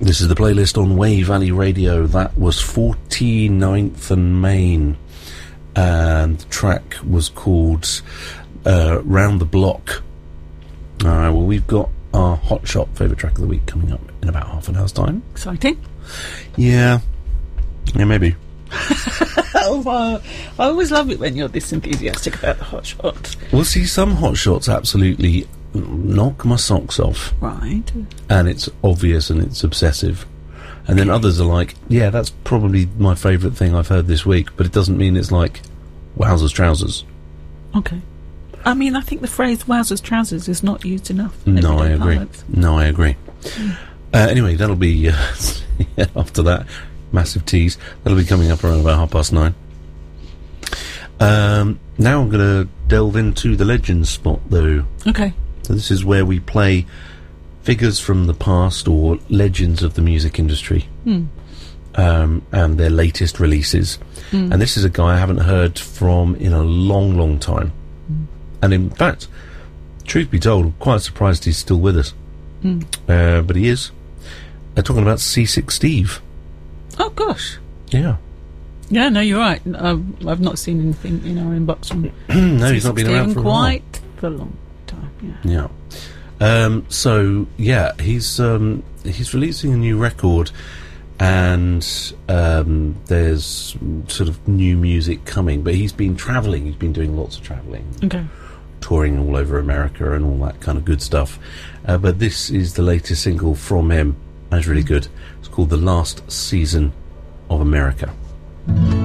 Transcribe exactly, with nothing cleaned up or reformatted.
This is the playlist on Wey Valley Radio. That was forty-ninth and Main, and the track was called uh, Round the Block. All right, well, we've got our Hot Shot favourite track of the week coming up in about half an hour's time. Exciting. Yeah. Yeah, maybe. Oh, wow. I always love it when you're this enthusiastic about the Hot Shot. We'll see some Hot Shots absolutely knock my socks off. Right. And it's obvious and it's obsessive. And then others are like, yeah, that's probably my favourite thing I've heard this week, but it doesn't mean it's like wowzers trousers. Okay. I mean, I think the phrase wowzers trousers is not used enough. No, I agree. Pilots. No, I agree. Mm. Uh, anyway, that'll be, uh, yeah, after that, massive tease. That'll be coming up around about half past nine. Um, now I'm going to delve into the Legends spot, though. Okay. So this is where we play figures from the past or legends of the music industry. Mm. Um, and their latest releases. Mm. And this is a guy I haven't heard from in a long, long time. Mm. And in fact, truth be told, I'm quite surprised he's still with us. Mm. Uh, but he is. They're talking about Seasick Steve. Oh, gosh. Yeah. Yeah, no, you're right. I've, I've not seen anything in our inbox from no, he's not been around for a while. Quite for a long time, yeah. Yeah. Um, so, yeah, he's um, he's releasing a new record, and um, there's sort of new music coming, but he's been travelling. He's been doing lots of travelling. Okay. Touring all over America and all that kind of good stuff. Uh, but this is the latest single from him. That's really good. It's called The Last Season of America.